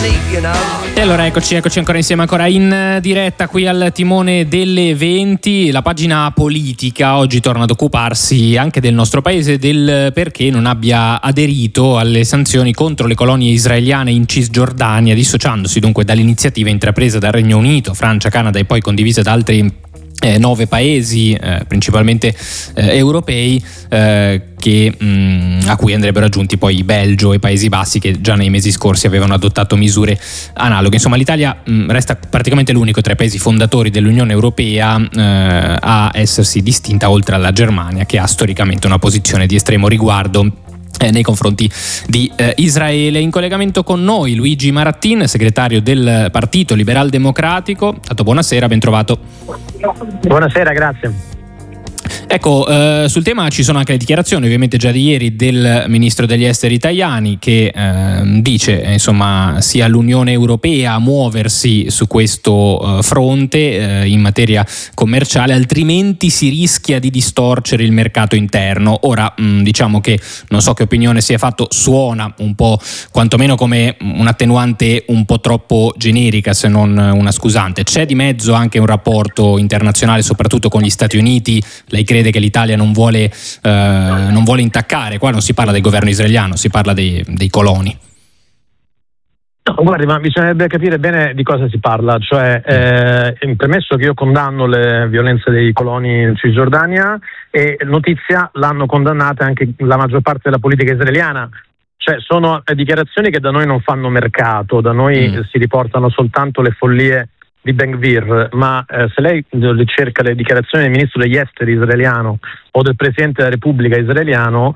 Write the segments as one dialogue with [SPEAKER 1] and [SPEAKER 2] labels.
[SPEAKER 1] E allora eccoci ancora insieme, ancora in diretta qui al timone delle 20. La pagina politica oggi torna ad occuparsi anche del nostro paese, del perché non abbia aderito alle sanzioni contro le colonie israeliane in Cisgiordania, dissociandosi dunque dall'iniziativa intrapresa dal Regno Unito, Francia, Canada e poi condivisa da altri 9 paesi, principalmente europei, a cui andrebbero aggiunti poi Belgio e Paesi Bassi, che già nei mesi scorsi avevano adottato misure analoghe. Insomma, l'Italia resta praticamente l'unico tra i paesi fondatori dell'Unione Europea a essersi distinta, oltre alla Germania, che ha storicamente una posizione di estremo riguardo nei confronti di Israele. In collegamento con noi Luigi Marattin, segretario del Partito Liberal Democratico. Buonasera, ben trovato.
[SPEAKER 2] Buonasera, grazie.
[SPEAKER 1] Ecco, sul tema ci sono anche le dichiarazioni ovviamente già di ieri del ministro degli esteri Tajani, che dice insomma sia l'Unione Europea a muoversi su questo fronte in materia commerciale, altrimenti si rischia di distorcere il mercato interno. Ora diciamo che non so che opinione sia fatto, suona un po' quantomeno come un'attenuante un po' troppo generica, se non una scusante. C'è di mezzo anche un rapporto internazionale, soprattutto con gli Stati Uniti. Lei crede che l'Italia non vuole intaccare? Qua non si parla del governo israeliano, si parla dei coloni.
[SPEAKER 2] No, guardi, ma bisognerebbe capire bene di cosa si parla. Cioè, premesso che io condanno le violenze dei coloni in Cisgiordania, e notizia l'hanno condannata anche la maggior parte della politica israeliana. Cioè, sono dichiarazioni che da noi non fanno mercato, da noi si riportano soltanto le follie di Ben Gvir, ma se lei cerca le dichiarazioni del ministro degli esteri israeliano o del presidente della Repubblica israeliano,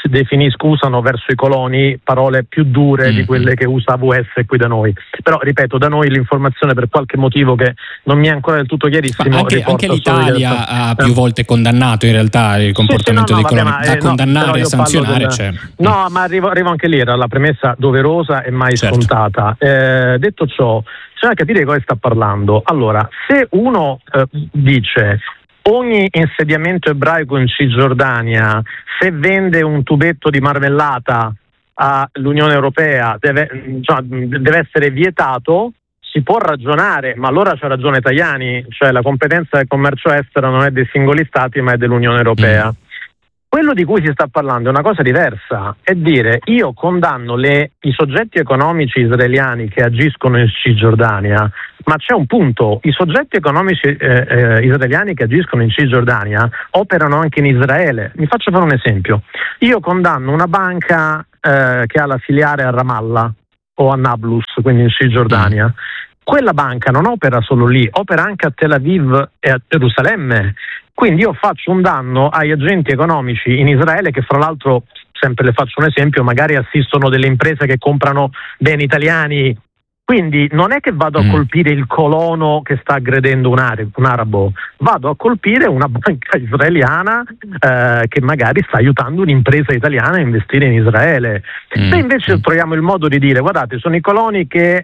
[SPEAKER 2] usano verso i coloni parole più dure di quelle che usa AWS qui da noi. Però ripeto, da noi l'informazione, per qualche motivo che non mi è ancora del tutto chiarissimo,
[SPEAKER 1] anche l'Italia ha più volte condannato in realtà il comportamento dei coloni. Da condannare e sanzionare c'è.
[SPEAKER 2] No, ma arrivo anche lì, era la premessa doverosa e mai scontata. Detto ciò, bisogna capire di cosa sta parlando. Allora, se uno dice ogni insediamento ebraico in Cisgiordania, se vende un tubetto di marmellata all'Unione Europea, deve essere vietato, si può ragionare, ma allora c'ha ragione Tajani, cioè la competenza del commercio estero non è dei singoli stati ma è dell'Unione Europea. Quello di cui si sta parlando è una cosa diversa, è dire io condanno i soggetti economici israeliani che agiscono in Cisgiordania, ma c'è un punto, i soggetti economici israeliani che agiscono in Cisgiordania operano anche in Israele. Mi faccio fare un esempio, io condanno una banca che ha la filiale a Ramallah o a Nablus, quindi in Cisgiordania. Quella banca non opera solo lì, opera anche a Tel Aviv e a Gerusalemme. Quindi io faccio un danno agli agenti economici in Israele che, fra l'altro, sempre le faccio un esempio, magari assistono delle imprese che comprano beni italiani. Quindi non è che vado a colpire il colono che sta aggredendo un arabo, vado a colpire una banca israeliana che magari sta aiutando un'impresa italiana a investire in Israele. Se invece troviamo il modo di dire guardate, sono i coloni che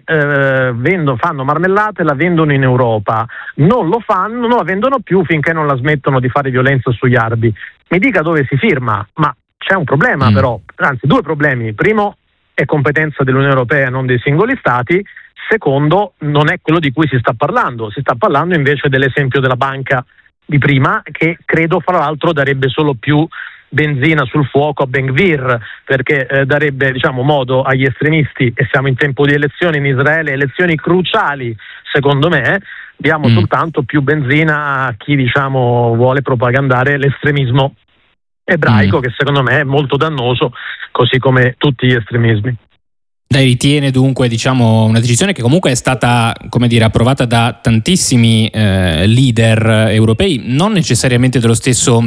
[SPEAKER 2] fanno marmellate, la vendono in Europa, non la vendono più finché non la smettono di fare violenza sugli arabi, mi dica dove si firma. Ma c'è un problema però, anzi due problemi. Primo, è competenza dell'Unione Europea, non dei singoli stati. Secondo, non è quello di cui si sta parlando invece dell'esempio della banca di prima, che credo fra l'altro darebbe solo più benzina sul fuoco a Ben Gvir, perché darebbe modo agli estremisti, e siamo in tempo di elezioni in Israele, elezioni cruciali secondo me, diamo soltanto più benzina a chi vuole propagandare l'estremismo ebraico, che secondo me è molto dannoso, così come tutti gli estremismi.
[SPEAKER 1] Lei ritiene dunque una decisione che comunque è stata approvata da tantissimi leader europei, non necessariamente dello stesso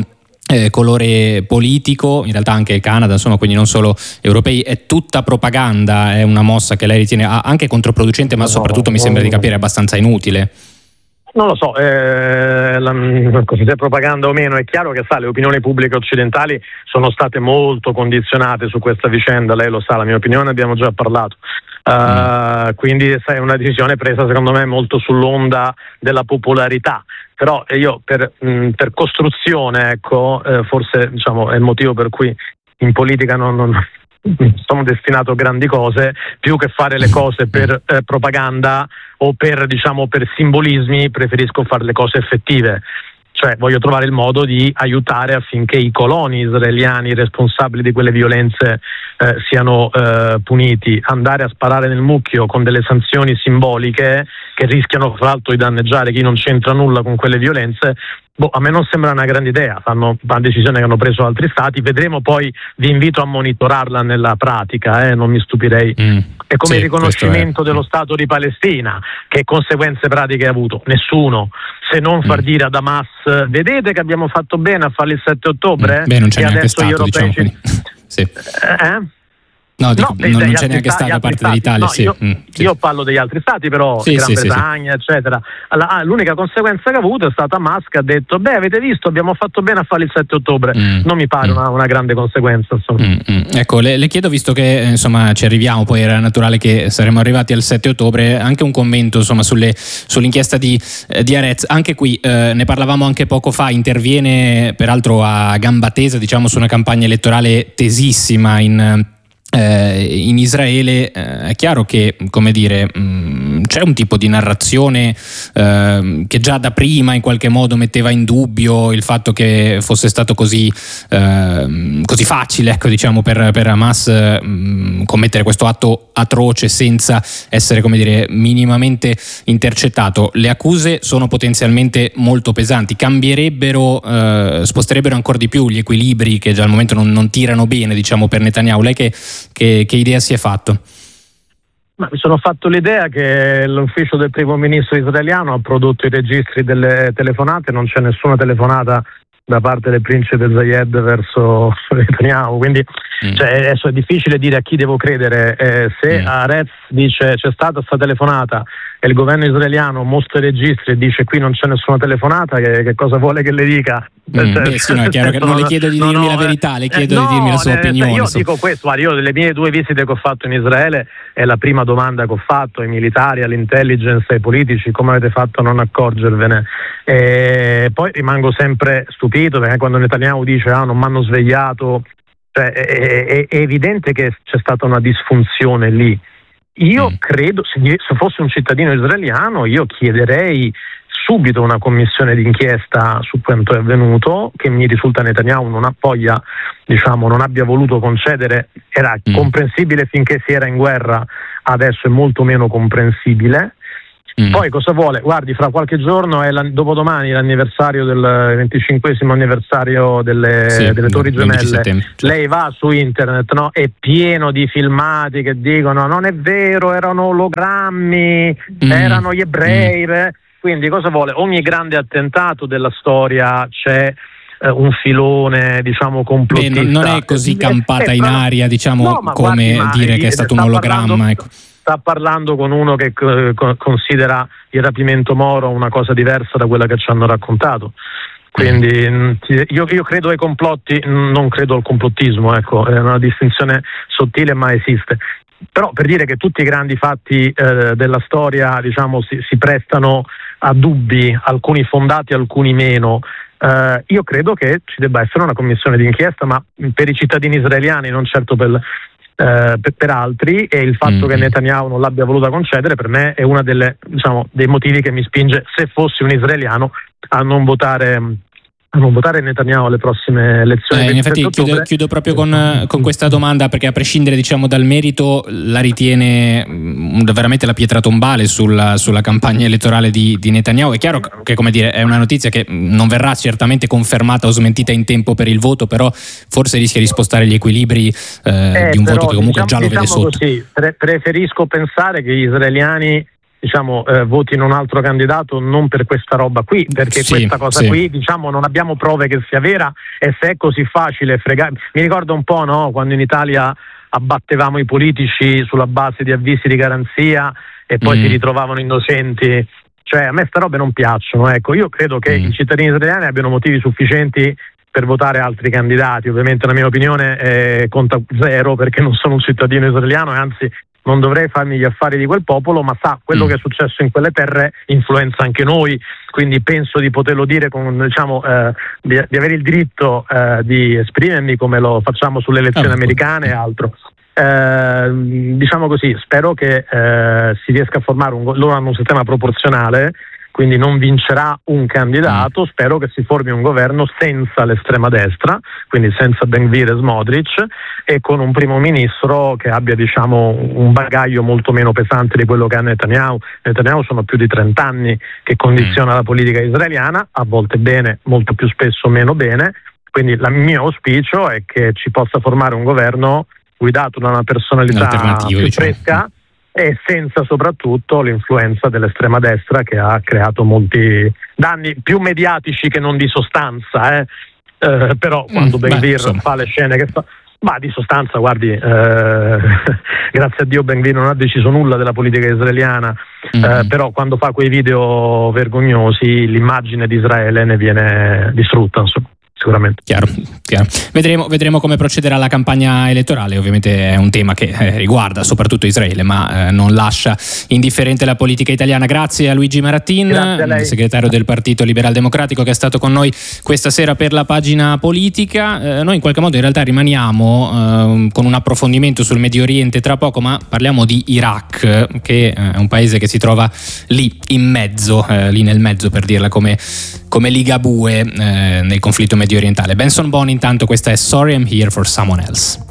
[SPEAKER 1] colore politico, in realtà anche il Canada, quindi non solo europei, è tutta propaganda, è una mossa che lei ritiene anche controproducente, ma soprattutto mi sembra di capire abbastanza inutile.
[SPEAKER 2] Non lo so, se propaganda o meno, è chiaro che le opinioni pubbliche occidentali sono state molto condizionate su questa vicenda, lei lo sa, la mia opinione abbiamo già parlato. Quindi è una decisione presa secondo me molto sull'onda della popolarità, però io per costruzione forse è il motivo per cui in politica non sono destinato a grandi cose, più che fare le cose per propaganda o per simbolismi, preferisco fare le cose effettive. Cioè voglio trovare il modo di aiutare affinché i coloni israeliani responsabili di quelle violenze siano puniti. Andare a sparare nel mucchio con delle sanzioni simboliche che rischiano fra l'altro di danneggiare chi non c'entra nulla con quelle violenze, a me non sembra una grande idea. Fanno una decisione che hanno preso altri stati, vedremo, poi vi invito a monitorarla nella pratica, non mi stupirei. È come il riconoscimento dello Stato di Palestina, che conseguenze pratiche ha avuto? Nessuno, se non far dire ad Hamas: vedete che abbiamo fatto bene a fare il 7 ottobre?
[SPEAKER 1] Beh, non c'è
[SPEAKER 2] e
[SPEAKER 1] neanche
[SPEAKER 2] adesso
[SPEAKER 1] stato,
[SPEAKER 2] gli europei
[SPEAKER 1] sì. Non c'è neanche stato da parte dell'Italia.
[SPEAKER 2] Io parlo degli altri stati, però Gran Bretagna, eccetera. L'unica conseguenza che ha avuto è stata Hamas, che ha detto: avete visto, abbiamo fatto bene a fare il 7 ottobre. Non mi pare una grande conseguenza,
[SPEAKER 1] Ecco, le chiedo, visto che insomma ci arriviamo, poi era naturale che saremmo arrivati al 7 ottobre, anche un commento insomma sull'inchiesta di Haaretz. Anche qui ne parlavamo anche poco fa, interviene peraltro a gamba tesa, diciamo, su una campagna elettorale tesissima in Israele. È chiaro che, come dire, c'è un tipo di narrazione che già da prima in qualche modo metteva in dubbio il fatto che fosse stato così facile, ecco, diciamo, per Hamas commettere questo atto atroce senza essere, come dire, minimamente intercettato. Le accuse sono potenzialmente molto pesanti, sposterebbero ancora di più gli equilibri che già al momento non tirano bene, diciamo, per Netanyahu. Lei che idea si è fatto?
[SPEAKER 2] Mi sono fatto l'idea che l'ufficio del primo ministro israeliano ha prodotto i registri delle telefonate, non c'è nessuna telefonata da parte del principe Zayed verso Netanyahu, quindi adesso è difficile dire a chi devo credere. Se Haaretz dice c'è stata questa telefonata e il governo israeliano mostra i registri e dice qui non c'è nessuna telefonata, che cosa vuole che le dica?
[SPEAKER 1] È chiaro che non le chiedo di dirmi la verità, le chiedo di dirmi la sua opinione.
[SPEAKER 2] Io dico questo, io delle mie 2 visite che ho fatto in Israele è la prima domanda che ho fatto ai militari, all'intelligence, ai politici: come avete fatto a non accorgervene? Poi rimango sempre stupito perché quando Netanyahu dice non mi hanno svegliato, è evidente che c'è stata una disfunzione lì. Io credo, se fossi un cittadino israeliano, io chiederei subito una commissione d'inchiesta su quanto è avvenuto, che mi risulta Netanyahu non abbia voluto concedere. Era comprensibile finché si era in guerra, adesso è molto meno comprensibile. Poi cosa vuole? Guardi, fra qualche giorno è dopodomani l'anniversario del 25esimo anniversario delle Torri Gemelle. Lei va su internet, è pieno di filmati che dicono non è vero, erano ologrammi, erano gli ebrei. Quindi cosa vuole? Ogni grande attentato della storia c'è un filone, diciamo, complottista.
[SPEAKER 1] Non è così campata in aria, diciamo, dire che è stato un ologramma, ecco.
[SPEAKER 2] Sta parlando con uno che considera il rapimento Moro una cosa diversa da quella che ci hanno raccontato. Quindi io credo ai complotti, non credo al complottismo, ecco, è una distinzione sottile ma esiste. Però per dire che tutti i grandi fatti della storia, diciamo, si prestano a dubbi, alcuni fondati, alcuni meno. Io credo che ci debba essere una commissione d'inchiesta, ma per i cittadini israeliani, non certo per altri, e il fatto che Netanyahu non l'abbia voluta concedere per me è una dei motivi che mi spinge, se fossi un israeliano, a non votare Netanyahu alle prossime elezioni.
[SPEAKER 1] In effetti chiudo proprio con questa domanda, perché a prescindere, diciamo, dal merito, la ritiene veramente la pietra tombale sulla campagna elettorale di Netanyahu. È chiaro che, come dire, è una notizia che non verrà certamente confermata o smentita in tempo per il voto, però forse rischia di spostare gli equilibri di un voto che comunque già lo vede sotto.
[SPEAKER 2] Così, preferisco pensare che gli israeliani votino un altro candidato non per questa roba qui, perché questa cosa qui, diciamo, non abbiamo prove che sia vera, e se è così facile fregare. Mi ricordo un po', quando in Italia abbattevamo i politici sulla base di avvisi di garanzia e poi si ritrovavano innocenti. Cioè, a me sta robe non piacciono, ecco. Io credo che i cittadini israeliani abbiano motivi sufficienti per votare altri candidati. Ovviamente la mia opinione conta zero, perché non sono un cittadino israeliano e anzi non dovrei farmi gli affari di quel popolo, ma quello che è successo in quelle terre influenza anche noi, quindi penso di poterlo dire di avere il diritto di esprimermi come lo facciamo sulle elezioni americane e altro. diciamo così, spero che si riesca a formare loro hanno un sistema proporzionale, quindi non vincerà un candidato. Spero che si formi un governo senza l'estrema destra, quindi senza Ben-Gvir e Smotrich, e con un primo ministro che abbia, diciamo, un bagaglio molto meno pesante di quello che ha Netanyahu. Netanyahu sono più di 30 anni che condiziona la politica israeliana, a volte bene, molto più spesso meno bene, quindi il mio auspicio è che ci possa formare un governo guidato da una personalità più fresca, e senza soprattutto l'influenza dell'estrema destra che ha creato molti danni più mediatici che non di sostanza, però quando Ben-Gvir fa le scene che fa, ma di sostanza, guardi, grazie a Dio Ben-Gvir non ha deciso nulla della politica israeliana, però quando fa quei video vergognosi l'immagine di Israele ne viene distrutta, insomma. Sicuramente.
[SPEAKER 1] Chiaro. Vedremo come procederà la campagna elettorale. Ovviamente è un tema che riguarda soprattutto Israele, ma non lascia indifferente la politica italiana. Grazie a Luigi Marattin, segretario del Partito Liberal Democratico, che è stato con noi questa sera per la pagina politica. Noi in qualche modo in realtà rimaniamo con un approfondimento sul Medio Oriente tra poco, ma parliamo di Iraq, che è un paese che si trova lì in mezzo, lì nel mezzo, per dirla come Ligabue nel conflitto medio orientale. Benson Boone intanto, questa è Sorry I'm Here for Someone Else.